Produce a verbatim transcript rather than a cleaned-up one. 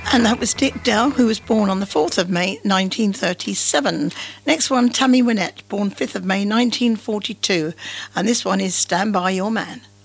And that was Dick Dell, who was born on the fourth of May nineteen thirty-seven. Next one, Tammy Wynette, born fifth of May nineteen forty-two. And this one is Stand By Your Man.